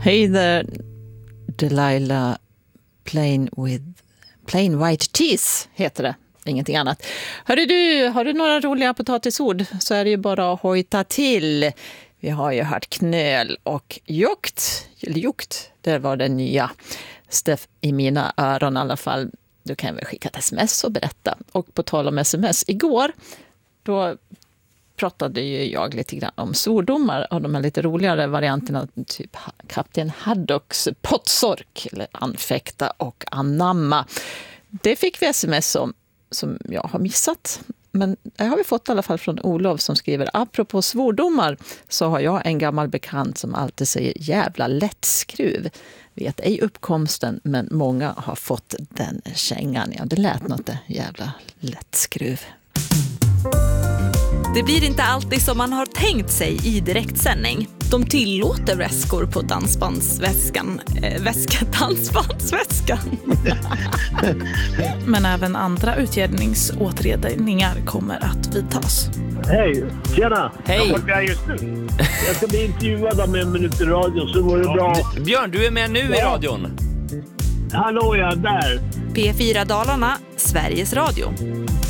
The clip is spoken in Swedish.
Hey there, Delilah, plain white cheese heter det. Ingenting annat. Hörru du, har du några roliga potatisord så är det ju bara att hojta till. Vi har ju hört knöl och jukt. Det var det nya. Steff i mina öron i alla fall. Du kan väl skicka ett sms och berätta. Och på tal om sms, igår då pratade ju jag lite grann om svordomar och de här lite roligare varianterna, typ Kapten Haddocks potsork eller anfäkta och anamma. Det fick vi sms om som jag har missat. Men det har vi fått i alla fall från Olof som skriver: apropå svordomar så har jag en gammal bekant som alltid säger jävla lättskruv. Vet ej uppkomsten, men många har fått den kängan. Ja, det lät något det, jävla lättskruv. Det blir inte alltid som man har tänkt sig i direktsändning. De tillåter väskor på dansbandsväskan. Dansbandsväskan. Men även andra utgivningsåtredningar kommer att vidtas. Hej, tjena! Hej! Vart är jag just nu? Jag ska bli intervjuad om en minut i radion, så går det bra. Björn, du är med nu i radion. Hallå, jag är där. P4 Dalarna, Sveriges Radio.